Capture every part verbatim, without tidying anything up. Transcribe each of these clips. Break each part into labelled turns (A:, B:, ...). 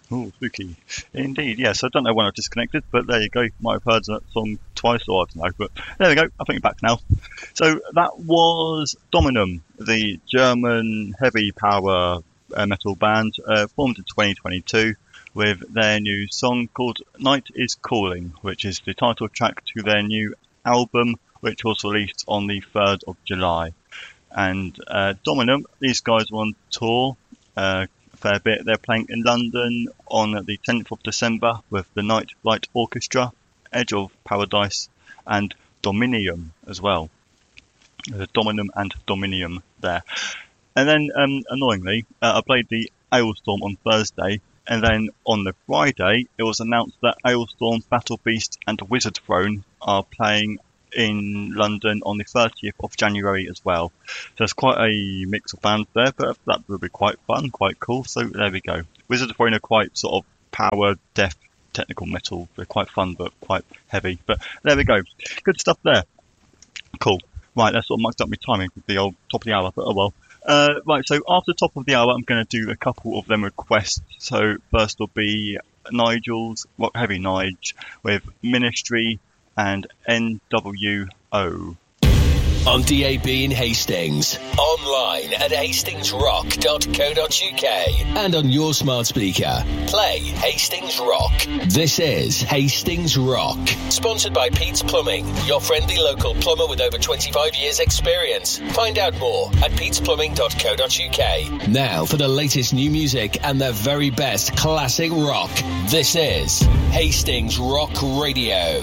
A: Oh, spooky. Indeed, yes. I don't know when I disconnected, but there you go. You might have heard that song twice, or I don't know. But there we go. I think you're back now. So that was Dominum, the German heavy power uh, metal band, uh, formed in twenty twenty-two with their new song called Night is Calling, which is the title track to their new album, which was released on the third of July. And uh, Dominum, these guys were on tour uh, a fair bit. They're playing in London on the tenth of December with the Night Light Orchestra, Edge of Paradise, and Dominium as well. The Dominum and Dominium there. And then, um, annoyingly, uh, I played the Ailstorm on Thursday, and then on the Friday, it was announced that Ailstorm, Battle Beast, and Wizard Throne are playing in London on the thirtieth of January as well. So there's quite a mix of bands there, but that will be quite fun, quite cool. So there we go. Wizard Throne are quite sort of power, death, technical metal. They're quite fun, but quite heavy. But there we go. Good stuff there. Cool. Right, that sort of mucked up my timing with the old top of the hour, but oh well. Uh, right, so after top of the hour, I'm going to do a couple of them requests. So first will be Nigel's, Rock Heavy Nige, with Ministry and N W O.
B: On D A B in Hastings, online at hastings rock dot co dot uk, and on your smart speaker. Play Hastings Rock. This is Hastings Rock. Sponsored by Pete's Plumbing, your friendly local plumber with over twenty-five years experience. Find out more at petes plumbing dot co dot uk. Now for the latest new music and the very best classic rock. This is Hastings Rock Radio.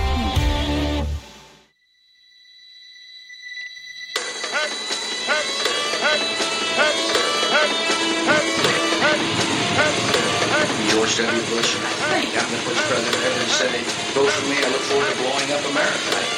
C: George W. Bush, I'm the first president ever to say, vote for me, I look forward to blowing up America.